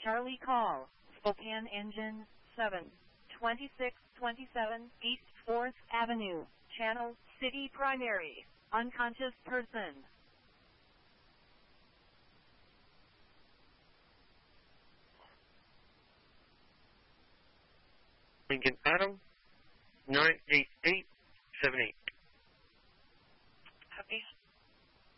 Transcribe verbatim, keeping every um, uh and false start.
Charlie call, Spokane engine seven twenty-six twenty-seven East fourth Avenue, channel City Primary, unconscious person. Lincoln Adam, nine eight eight seven eight.